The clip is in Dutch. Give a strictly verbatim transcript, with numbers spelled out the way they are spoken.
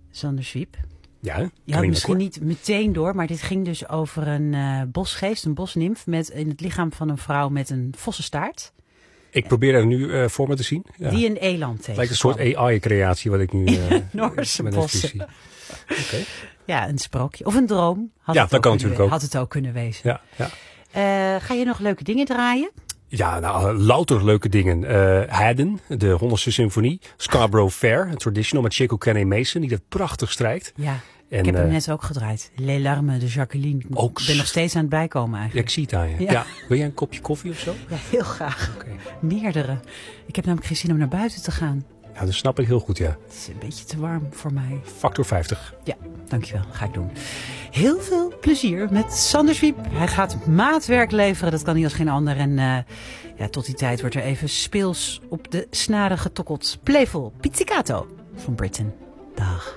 Sander Zwiep. Ja, Je had misschien niet meteen door, maar dit ging dus over een uh, bosgeest, een bosnimf met in het lichaam van een vrouw met een vossenstaart. Ik probeer er nu uh, voor me te zien. Ja. Die een eland tegen. Het lijkt een soort A I-creatie wat ik nu uh, Noorse bossen. zie. Okay. Ja, een sprookje. Of een droom. Had ja, het dat kan natuurlijk ook. Had het ook kunnen wezen. Ja, ja. Uh, ga je nog leuke dingen draaien? Ja, nou, louter leuke dingen. Uh, Haydn, de honderdste symfonie. Scarborough Fair, een traditional met Chico Kenne Mason, die dat prachtig strijkt. Ja, en, ik heb hem uh, net ook gedraaid. Les Larmes de Jacqueline. Ik ook ben nog steeds aan het bijkomen eigenlijk. Ja, ik zie het aan je. Ja. Ja. Wil jij een kopje koffie of zo? Ja, heel graag. Okay. Meerdere. Ik heb namelijk geen zin om naar buiten te gaan. Ja, dat snap ik heel goed, ja. Het is een beetje te warm voor mij. Factor vijftig. Ja, dankjewel. Ga ik doen. Heel veel plezier met Sander Zwiep. Hij gaat maatwerk leveren. Dat kan niet als geen ander. En uh, ja, tot die tijd wordt er even speels op de snaren getokkeld. Playful Pizzicato van Britain. Dag.